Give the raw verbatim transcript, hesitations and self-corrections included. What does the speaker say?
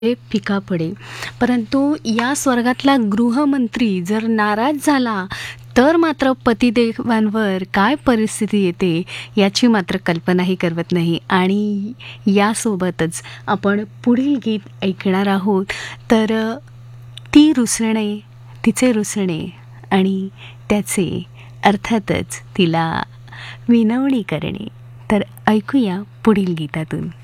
ते फिका पडे. परंतु या स्वर्गातला गृहमंत्री जर नाराज झाला तर मात्र पतिदेवांवर काय परिस्थिती येते याची मात्र कल्पनाही करवत नाही. आणि यासोबतच आपण पुढील गीत ऐकणार आहोत. तर अ, ती रुसणे, तिचे रुसणे आणि त्याचे अर्थातच तिला विनवणी करणे. तर ऐकूया पुढील गीतातून.